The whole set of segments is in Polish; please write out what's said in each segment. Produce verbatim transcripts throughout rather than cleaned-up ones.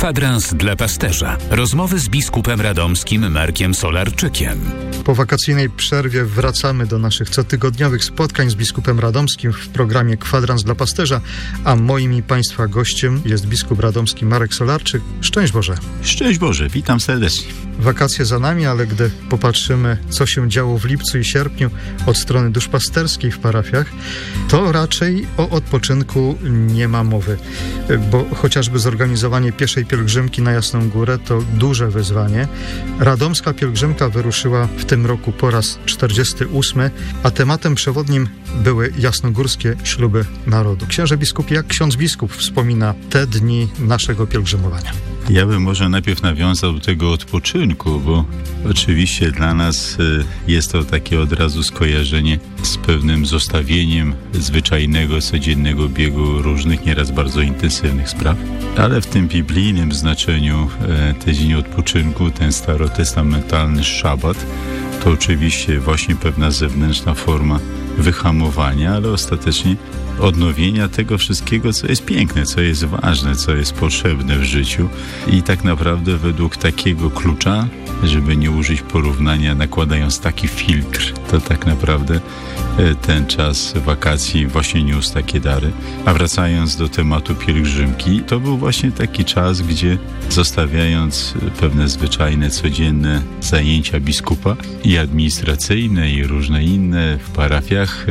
Kwadrans dla pasterza. Rozmowy z biskupem radomskim Markiem Solarczykiem. Po wakacyjnej przerwie wracamy do naszych cotygodniowych spotkań z biskupem radomskim w programie Kwadrans dla pasterza, a moim i Państwa gościem jest biskup radomski Marek Solarczyk. Szczęść Boże. Szczęść Boże, witam serdecznie. Wakacje za nami, ale gdy popatrzymy, co się działo w lipcu i sierpniu od strony duszpasterskiej w parafiach, to raczej o odpoczynku nie ma mowy, bo chociażby zorganizowanie pieszej pielgrzymki na Jasną Górę to duże wyzwanie. Radomska pielgrzymka wyruszyła w tym roku po raz czterdziesty ósmy, a tematem przewodnim były jasnogórskie śluby narodu. Księże biskupie, jak ksiądz biskup wspomina te dni naszego pielgrzymowania? Ja bym może najpierw nawiązał do tego odpoczynku, bo oczywiście dla nas jest to takie od razu skojarzenie z pewnym zostawieniem zwyczajnego, codziennego biegu różnych, nieraz bardzo intensywnych spraw. Ale w tym biblijnym znaczeniu te dni odpoczynku, ten starotestamentalny szabat, to oczywiście właśnie pewna zewnętrzna forma wyhamowania, ale ostatecznie odnowienia tego wszystkiego, co jest piękne, co jest ważne, co jest potrzebne w życiu. I tak naprawdę według takiego klucza, żeby nie użyć porównania, nakładając taki filtr, to tak naprawdę ten czas wakacji właśnie niósł takie dary. A wracając do tematu pielgrzymki, to był właśnie taki czas, gdzie zostawiając pewne zwyczajne, codzienne zajęcia biskupa i administracyjne i różne inne w parafiach,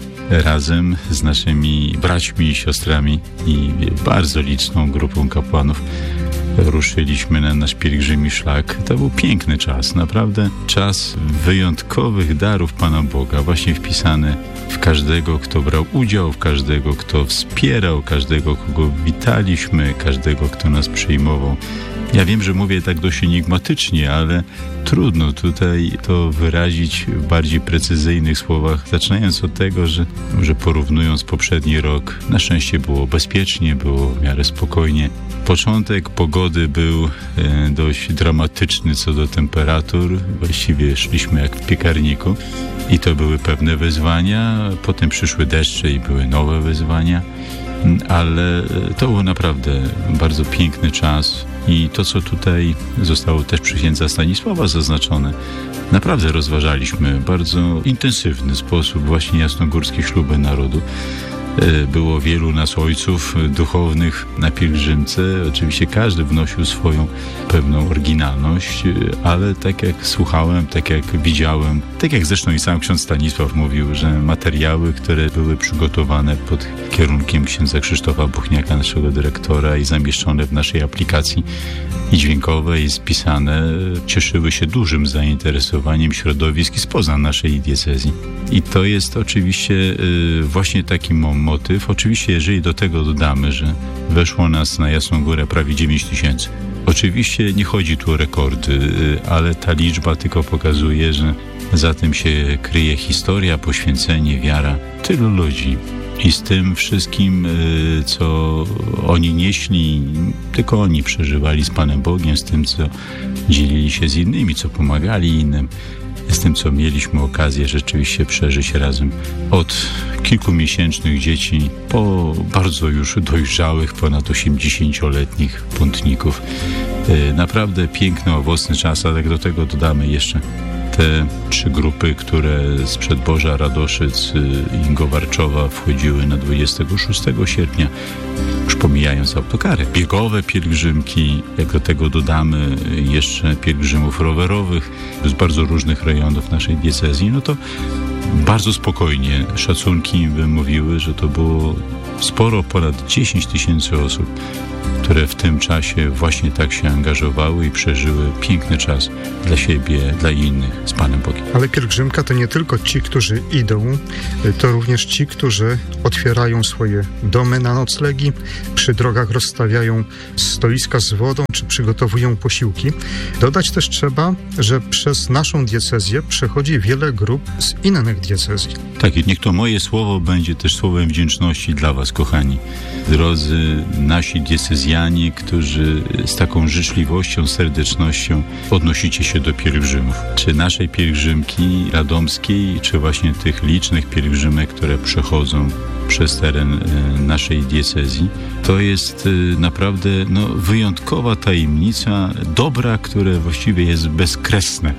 razem z naszymi braćmi i siostrami i bardzo liczną grupą kapłanów ruszyliśmy na nasz pielgrzymi szlak. To był piękny czas, naprawdę czas wyjątkowych darów Pana Boga, właśnie wpisany w każdego, kto brał udział, w każdego, kto wspierał, każdego, kogo witaliśmy, każdego, kto nas przyjmował. Ja wiem, że mówię tak dość enigmatycznie, ale trudno tutaj to wyrazić w bardziej precyzyjnych słowach, zaczynając od tego, że, że porównując poprzedni rok, na szczęście było bezpiecznie, było w miarę spokojnie. Początek pogody był e, dość dramatyczny co do temperatur, właściwie szliśmy jak w piekarniku i to były pewne wyzwania, potem przyszły deszcze i były nowe wyzwania, ale to był naprawdę bardzo piękny czas. I to, co tutaj zostało też przy księdza Stanisława zaznaczone, naprawdę rozważaliśmy w bardzo intensywny sposób właśnie jasnogórskie śluby narodu. Było wielu nas ojców duchownych na pielgrzymce. Oczywiście każdy wnosił swoją pewną oryginalność, ale tak jak słuchałem, tak jak widziałem, tak jak zresztą i sam ksiądz Stanisław mówił, że materiały, które były przygotowane pod kierunkiem księdza Krzysztofa Buchniaka, naszego dyrektora, i zamieszczone w naszej aplikacji i dźwiękowej, i spisane, cieszyły się dużym zainteresowaniem środowisk spoza naszej diecezji. I to jest oczywiście yy, właśnie taki motyw. Oczywiście, jeżeli do tego dodamy, że weszło nas na Jasną Górę prawie dziewięć tysięcy. Oczywiście nie chodzi tu o rekordy, yy, ale ta liczba tylko pokazuje, że za tym się kryje historia, poświęcenie, wiara tylu ludzi. I z tym wszystkim, co oni nieśli, tylko oni przeżywali z Panem Bogiem, z tym, co dzielili się z innymi, co pomagali innym, z tym, co mieliśmy okazję rzeczywiście przeżyć razem. Od kilkumiesięcznych dzieci po bardzo już dojrzałych, ponad osiemdziesięcioletnich pątników. Naprawdę piękny, owocny czas, a jak do tego dodamy jeszcze te trzy grupy, które z Przedborza, Radoszyc i Gowarczowa wchodziły na dwudziestego szóstego sierpnia, już pomijając autokary, biegowe pielgrzymki, jak do tego dodamy jeszcze pielgrzymów rowerowych z bardzo różnych rejonów naszej diecezji, no to bardzo spokojnie szacunki bym mówiły, że to było sporo, ponad dziesięć tysięcy osób, które w tym czasie właśnie tak się angażowały i przeżyły piękny czas dla siebie, dla innych z Panem Bogiem. Ale pielgrzymka to nie tylko ci, którzy idą, to również ci, którzy otwierają swoje domy na noclegi, przy drogach rozstawiają stoiska z wodą, czy przygotowują posiłki. Dodać też trzeba, że przez naszą diecezję przechodzi wiele grup z innych diecezji. Tak, i niech to moje słowo będzie też słowem wdzięczności dla Was, kochani, drodzy nasi diecezjanie, parafianie, którzy z taką życzliwością, serdecznością odnosicie się do pielgrzymów. Czy naszej pielgrzymki radomskiej, czy właśnie tych licznych pielgrzymek, które przechodzą przez teren naszej diecezji. To jest naprawdę no, wyjątkowa tajemnica dobra, które właściwie jest bezkresne.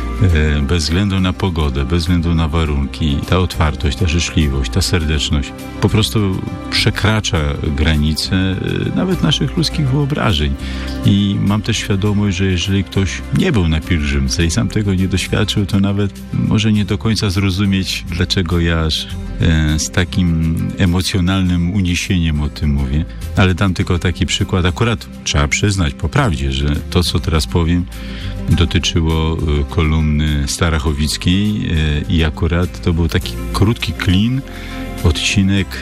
Bez względu na pogodę, bez względu na warunki. Ta otwartość, ta życzliwość, ta serdeczność po prostu przekracza granice nawet naszych ludzkich wyobrażeń. I mam też świadomość, że jeżeli ktoś nie był na pielgrzymce i sam tego nie doświadczył, to nawet może nie do końca zrozumieć, dlaczego ja aż z takim emocjonalnym uniesieniem o tym mówię. Ale dam tylko taki przykład. Akurat trzeba przyznać po prawdzie, że to, co teraz powiem, dotyczyło kolumny starachowickiej i akurat to był taki krótki klin, odcinek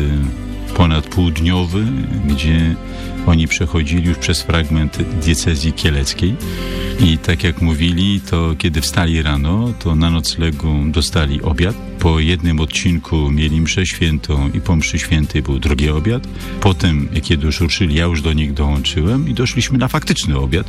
ponad półdniowy, gdzie oni przechodzili już przez fragment diecezji kieleckiej i tak jak mówili, to kiedy wstali rano, to na noclegu dostali obiad. Po jednym odcinku mieli mszę świętą i po mszy świętej był drugi obiad. Potem, kiedy już ruszyli, ja już do nich dołączyłem i doszliśmy na faktyczny obiad,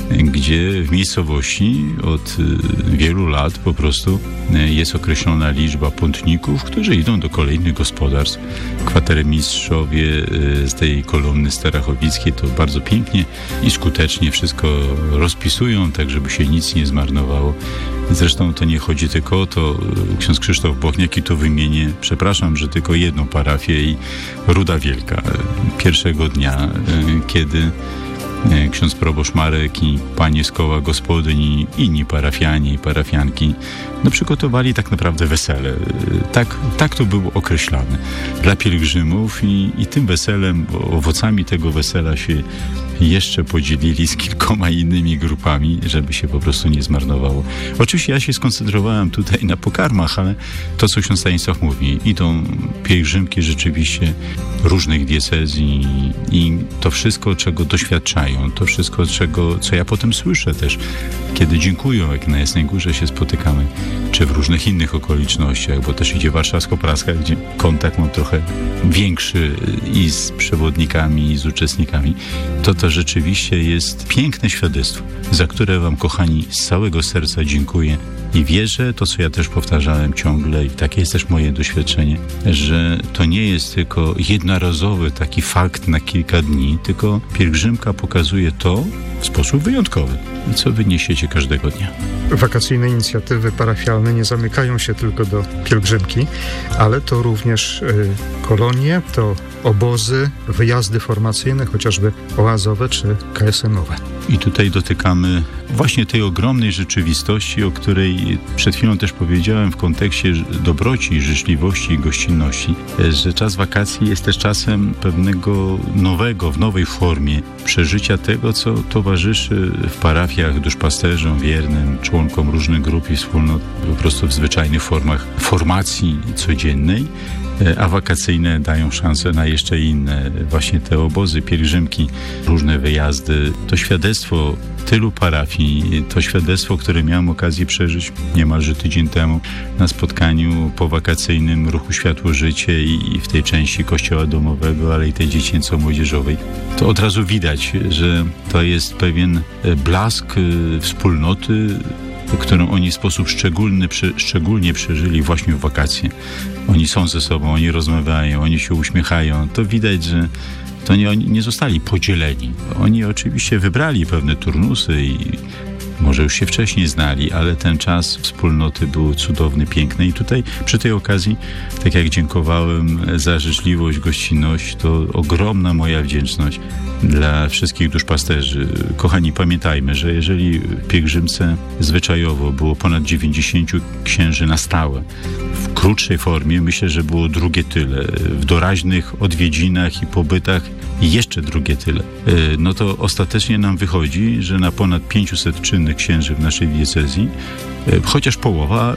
gdzie w miejscowości od wielu lat po prostu jest określona liczba pątników, którzy idą do kolejnych gospodarstw. Kwatermistrzowie z tej kolumny starachowickiej to bardzo pięknie i skutecznie wszystko rozpisują, tak żeby się nic nie zmarnowało. Zresztą to nie chodzi tylko o to, ksiądz Krzysztof Bochniak i tu wymienię, przepraszam, że tylko jedną parafię i Ruda Wielka. Pierwszego dnia, kiedy ksiądz proboszcz Marek i panie z koła gospodyń i inni parafianie i parafianki no, przygotowali tak naprawdę wesele. Tak, tak to było określane dla pielgrzymów i, i tym weselem, owocami tego wesela się jeszcze podzielili z kilkoma innymi grupami, żeby się po prostu nie zmarnowało. Oczywiście ja się skoncentrowałem tutaj na pokarmach, ale to, co ksiądz Stanisław mówi, idą pielgrzymki rzeczywiście różnych diecezji i to wszystko, czego doświadczają, to wszystko, czego, co ja potem słyszę też, kiedy dziękują, jak na Jasnej Górze się spotykamy, czy w różnych innych okolicznościach, bo też idzie Warszawsko-Praska, gdzie kontakt mam trochę większy i z przewodnikami, i z uczestnikami, to to rzeczywiście jest piękne świadectwo, za które wam, kochani, z całego serca dziękuję i wierzę, to co ja też powtarzałem ciągle i takie jest też moje doświadczenie, że to nie jest tylko jednorazowy taki fakt na kilka dni, tylko pielgrzymka pokazuje to w sposób wyjątkowy, co wy niesiecie każdego dnia. Wakacyjne inicjatywy parafialne nie zamykają się tylko do pielgrzymki, ale to również y, kolonie, to obozy, wyjazdy formacyjne, chociażby oazowe czy K S M-owe. I tutaj dotykamy właśnie tej ogromnej rzeczywistości, o której przed chwilą też powiedziałem w kontekście dobroci, życzliwości i gościnności, że czas wakacji jest też czasem pewnego nowego, w nowej formie przeżycia tego, co towarzyszy w parafiach duszpasterzom, wiernym, członkom różnych grup i wspólnot, po prostu w zwyczajnych formach formacji codziennej, a wakacyjne dają szansę na jeszcze inne, właśnie te obozy, pielgrzymki, różne wyjazdy. To świadectwo tylu parafii, to świadectwo, które miałem okazję przeżyć niemalże tydzień temu na spotkaniu powakacyjnym Ruchu Światło Życie i w tej części Kościoła Domowego, ale i tej dziecięco-młodzieżowej. To od razu widać, że to jest pewien blask wspólnoty, którą oni w sposób szczególny, szczególnie przeżyli właśnie w wakacje. Oni są ze sobą, oni rozmawiają, oni się uśmiechają. To widać, że to nie, oni nie zostali podzieleni. Oni oczywiście wybrali pewne turnusy i może już się wcześniej znali, ale ten czas wspólnoty był cudowny, piękny i tutaj przy tej okazji, tak jak dziękowałem za życzliwość, gościnność, to ogromna moja wdzięczność dla wszystkich duszpasterzy. Kochani, pamiętajmy, że jeżeli w pielgrzymce zwyczajowo było ponad dziewięćdziesięciu księży na stałe, w krótszej formie myślę, że było drugie tyle. W doraźnych odwiedzinach i pobytach jeszcze drugie tyle. No to ostatecznie nam wychodzi, że na ponad pięciuset czynnych księży w naszej diecezji, chociaż połowa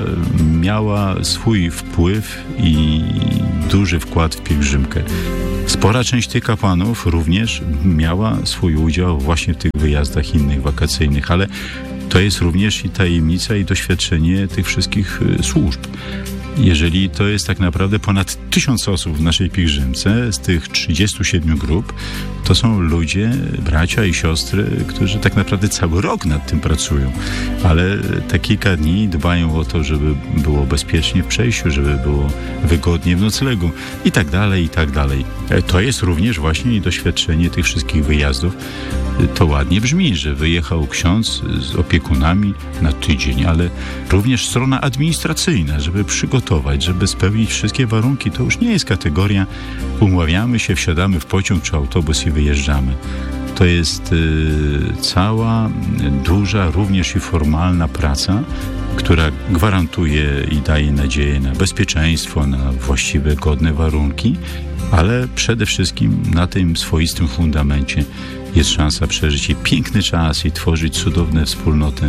miała swój wpływ i duży wkład w pielgrzymkę. Spora część tych kapłanów również miała swój udział właśnie w tych wyjazdach innych wakacyjnych, ale to jest również i tajemnica i doświadczenie tych wszystkich służb. Jeżeli to jest tak naprawdę ponad tysiąc osób w naszej pielgrzymce, z tych trzydziestu siedmiu grup, to są ludzie, bracia i siostry, którzy tak naprawdę cały rok nad tym pracują, ale te kilka dni dbają o to, żeby było bezpiecznie w przejściu, żeby było wygodnie w noclegu i tak dalej, i tak dalej. To jest również właśnie doświadczenie tych wszystkich wyjazdów. To ładnie brzmi, że wyjechał ksiądz z opiekunami na tydzień, ale również strona administracyjna, żeby przygotować, żeby spełnić wszystkie warunki, to już nie jest kategoria umawiamy się, wsiadamy w pociąg czy autobus i wyjeżdżamy. To jest y, cała duża, również i formalna praca, która gwarantuje i daje nadzieję na bezpieczeństwo, na właściwe, godne warunki, ale przede wszystkim na tym swoistym fundamencie jest szansa przeżyć i piękny czas i tworzyć cudowne wspólnoty,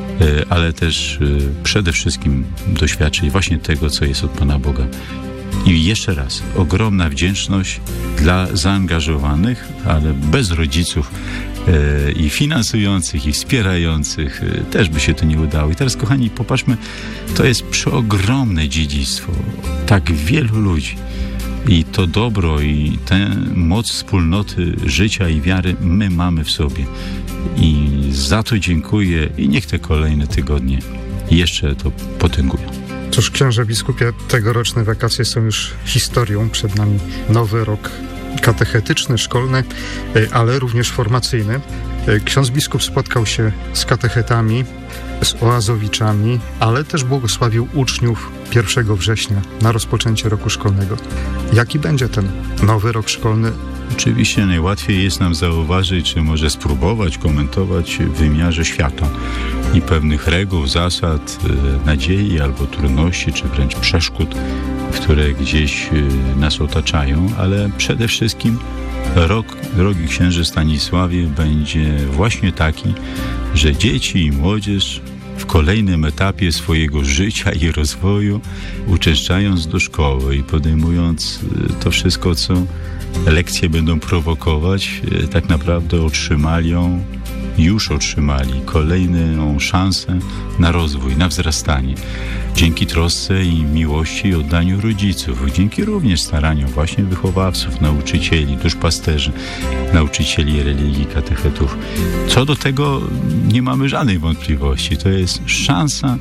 ale też przede wszystkim doświadczyć właśnie tego, co jest od Pana Boga. I jeszcze raz, ogromna wdzięczność dla zaangażowanych, ale bez rodziców e, i finansujących, i wspierających, e, też by się to nie udało. I teraz, kochani, popatrzmy, to jest przeogromne dziedzictwo tak wielu ludzi. I to dobro i tę moc wspólnoty życia i wiary my mamy w sobie. I za to dziękuję i niech te kolejne tygodnie jeszcze to potęgują. Cóż, książę biskupie, tegoroczne wakacje są już historią. Przed nami nowy rok katechetyczny, szkolny, ale również formacyjny. Ksiądz biskup spotkał się z katechetami, z oazowiczami, ale też błogosławił uczniów pierwszego września na rozpoczęcie roku szkolnego. Jaki będzie ten nowy rok szkolny? Oczywiście najłatwiej jest nam zauważyć, czy może spróbować komentować w wymiarze świata i pewnych reguł, zasad, nadziei albo trudności, czy wręcz przeszkód, które gdzieś nas otaczają, ale przede wszystkim rok, drogi księże Stanisławie, będzie właśnie taki, że dzieci i młodzież w kolejnym etapie swojego życia i rozwoju, uczęszczając do szkoły i podejmując to wszystko, co lekcje będą prowokować, tak naprawdę otrzymali ją, już otrzymali kolejną szansę na rozwój, na wzrastanie. Dzięki trosce i miłości i oddaniu rodziców, dzięki również staraniom właśnie wychowawców, nauczycieli, duszpasterzy, nauczycieli religii, katechetów. Co do tego nie mamy żadnej wątpliwości. To jest szansa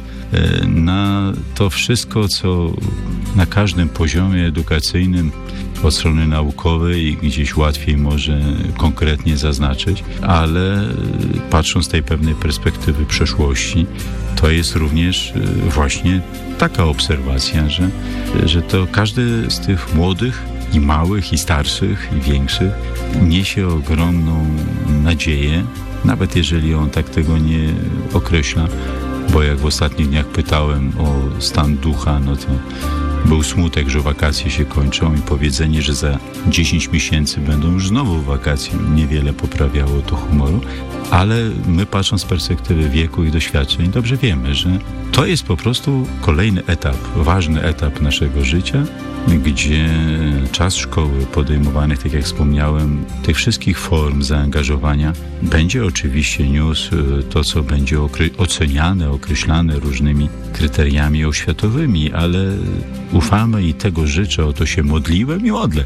na to wszystko, co na każdym poziomie edukacyjnym od strony naukowej gdzieś łatwiej może konkretnie zaznaczyć, ale patrząc z tej pewnej perspektywy przeszłości, to jest również właśnie taka obserwacja, że, że to każdy z tych młodych i małych, i starszych, i większych niesie ogromną nadzieję, nawet jeżeli on tak tego nie określa, bo jak w ostatnich dniach pytałem o stan ducha, no to był smutek, że wakacje się kończą i powiedzenie, że za dziesięć miesięcy będą już znowu wakacje, niewiele poprawiało to humoru, ale my patrząc z perspektywy wieku i doświadczeń dobrze wiemy, że to jest po prostu kolejny etap, ważny etap naszego życia, gdzie czas szkoły podejmowanych, tak jak wspomniałem, tych wszystkich form zaangażowania będzie oczywiście niósł to, co będzie okre- oceniane, określane różnymi kryteriami oświatowymi, ale ufamy i tego życzę, o to się modliłem i modlę,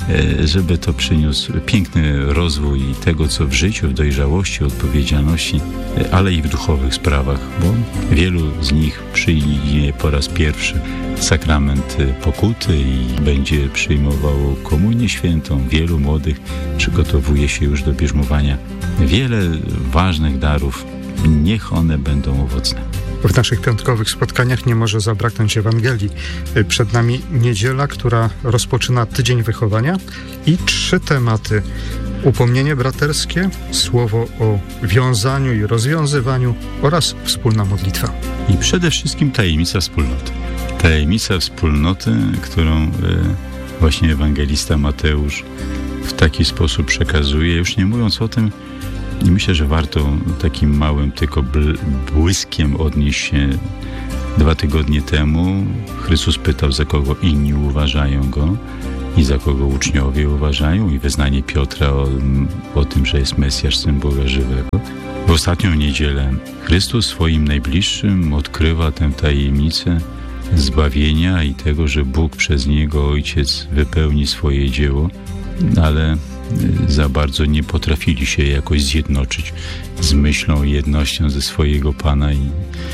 żeby to przyniósł piękny rozwój tego, co w życiu, w dojrzałości, odpowiedzialności, ale i w duchowych sprawach, bo wielu z nich przyjmie po raz pierwszy sakrament pokuty i będzie przyjmowało komunię świętą. Wielu młodych przygotowuje się już do bierzmowania. Wiele ważnych darów, niech one będą owocne. W naszych piątkowych spotkaniach nie może zabraknąć Ewangelii. Przed nami niedziela, która rozpoczyna tydzień wychowania i trzy tematy. Upomnienie braterskie, słowo o wiązaniu i rozwiązywaniu oraz wspólna modlitwa. I przede wszystkim tajemnica wspólnoty. Tajemnica wspólnoty, którą właśnie ewangelista Mateusz w taki sposób przekazuje, już nie mówiąc o tym, i myślę, że warto takim małym tylko błyskiem odnieść się. Dwa tygodnie temu Chrystus pytał, za kogo inni uważają Go i za kogo uczniowie uważają, i wyznanie Piotra o, o tym, że jest Mesjasz, Syn Boga żywego. W ostatnią niedzielę Chrystus swoim najbliższym odkrywa tę tajemnicę zbawienia i tego, że Bóg przez niego, Ojciec, wypełni swoje dzieło, ale za bardzo nie potrafili się jakoś zjednoczyć z myślą i jednością ze swojego Pana i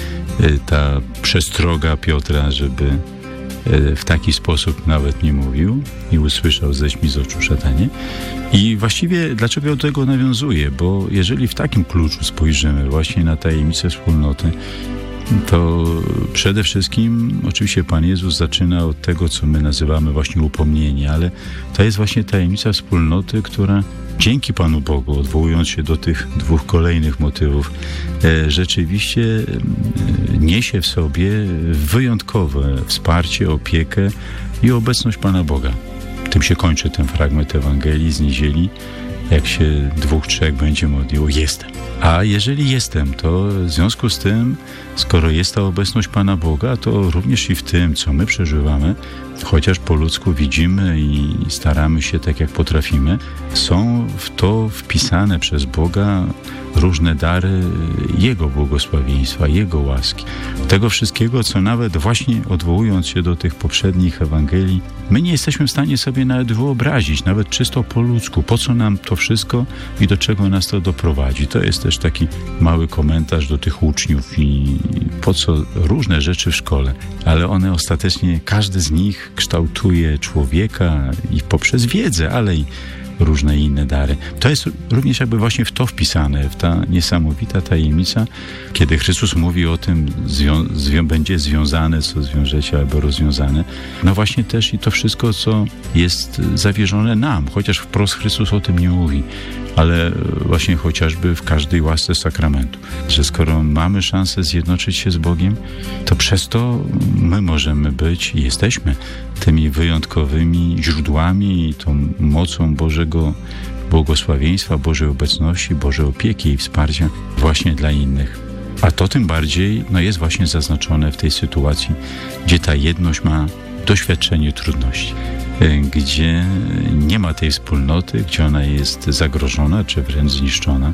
ta przestroga Piotra, żeby w taki sposób nawet nie mówił i usłyszał: zejdź mi z oczu, szatanie. I właściwie dlaczego do tego nawiązuję? Bo jeżeli w takim kluczu spojrzymy właśnie na tajemnicę wspólnoty, to przede wszystkim oczywiście Pan Jezus zaczyna od tego, co my nazywamy właśnie upomnienie, ale to jest właśnie tajemnica wspólnoty, która dzięki Panu Bogu, odwołując się do tych dwóch kolejnych motywów, rzeczywiście niesie w sobie wyjątkowe wsparcie, opiekę i obecność Pana Boga. Tym się kończy ten fragment Ewangelii z niedzieli. Jak się dwóch, trzech będzie modliło, jestem. A jeżeli jestem, to w związku z tym, skoro jest ta obecność Pana Boga, to również i w tym, co my przeżywamy, chociaż po ludzku widzimy i staramy się tak, jak potrafimy, są w to wpisane przez Boga różne dary Jego błogosławieństwa, Jego łaski. Tego wszystkiego, co nawet właśnie odwołując się do tych poprzednich Ewangelii, my nie jesteśmy w stanie sobie nawet wyobrazić, nawet czysto po ludzku, po co nam to wszystko i do czego nas to doprowadzi. To jest też taki mały komentarz do tych uczniów i po co różne rzeczy w szkole, ale one ostatecznie, każdy z nich kształtuje człowieka i poprzez wiedzę, ale i różne inne dary. To jest również jakby właśnie w to wpisane, w ta niesamowita tajemnica, kiedy Chrystus mówi o tym, zwią- zwią- będzie związane, co zwiążecie, albo rozwiązane. No właśnie też i to wszystko, co jest zawierzone nam, chociaż wprost Chrystus o tym nie mówi, ale właśnie chociażby w każdej łasce sakramentu, że skoro mamy szansę zjednoczyć się z Bogiem, to przez to my możemy być i jesteśmy tymi wyjątkowymi źródłami i tą mocą Bożego błogosławieństwa, Bożej obecności, Bożej opieki i wsparcia właśnie dla innych. A to tym bardziej no, jest właśnie zaznaczone w tej sytuacji, gdzie ta jedność ma doświadczenie trudności, gdzie nie ma tej wspólnoty, gdzie ona jest zagrożona, czy wręcz zniszczona.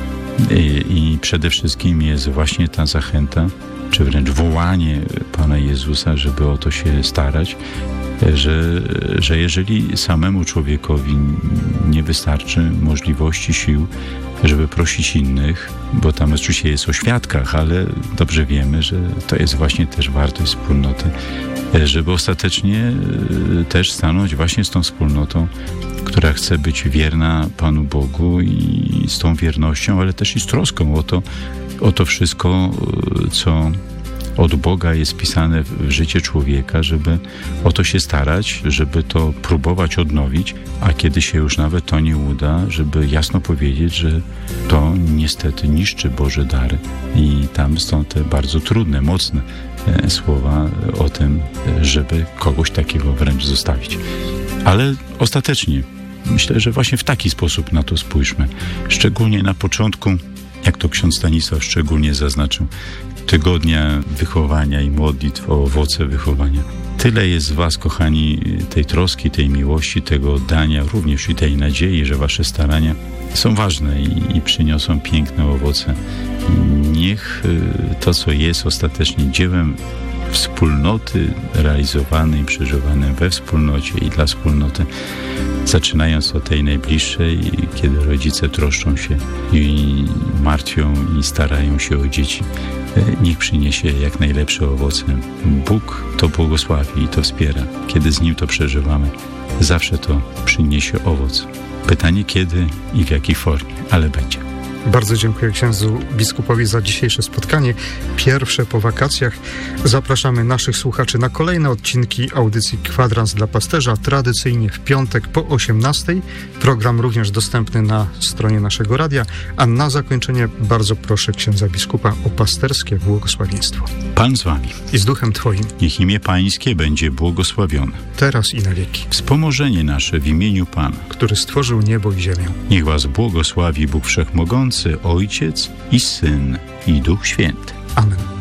I, i przede wszystkim jest właśnie ta zachęta, czy wręcz wołanie Pana Jezusa, żeby o to się starać, że, że jeżeli samemu człowiekowi nie wystarczy możliwości, sił, żeby prosić innych, bo tam oczywiście jest o świadkach, ale dobrze wiemy, że to jest właśnie też wartość wspólnoty, żeby ostatecznie też stanąć właśnie z tą wspólnotą, która chce być wierna Panu Bogu i z tą wiernością, ale też i z troską o to, o to wszystko, co od Boga jest pisane w życie człowieka, żeby o to się starać, żeby to próbować odnowić, a kiedy się już nawet to nie uda, żeby jasno powiedzieć, że to niestety niszczy Boże dary. I tam są te bardzo trudne, mocne e, słowa o tym, żeby kogoś takiego wręcz zostawić. Ale ostatecznie myślę, że właśnie w taki sposób na to spójrzmy. Szczególnie na początku, jak to ksiądz Stanisław szczególnie zaznaczył, tygodnia wychowania i modlitw o owoce wychowania. Tyle jest z was, kochani, tej troski, tej miłości, tego oddania, również i tej nadziei, że wasze starania są ważne i, i przyniosą piękne owoce. Niech to, co jest ostatecznie dziełem wspólnoty, realizowanym i przeżywanym we wspólnocie i dla wspólnoty, zaczynając od tej najbliższej, kiedy rodzice troszczą się i martwią i starają się o dzieci, niech przyniesie jak najlepsze owoce. Bóg to błogosławi i to wspiera. Kiedy z Nim to przeżywamy, zawsze to przyniesie owoc. Pytanie kiedy i w jakiej formie, ale będzie. Bardzo dziękuję księdzu biskupowi za dzisiejsze spotkanie. Pierwsze po wakacjach. Zapraszamy naszych słuchaczy na kolejne odcinki audycji Kwadrans dla Pasterza, tradycyjnie w piątek po osiemnastej. Program również dostępny na stronie naszego radia. A na zakończenie bardzo proszę księdza biskupa o pasterskie błogosławieństwo. Pan z wami. I z duchem Twoim. Niech imię Pańskie będzie błogosławione. Teraz i na wieki. Wspomożenie nasze w imieniu Pana, który stworzył niebo i ziemię. Niech was błogosławi Bóg Wszechmogący, Ojciec i Syn i Duch Święty. Amen.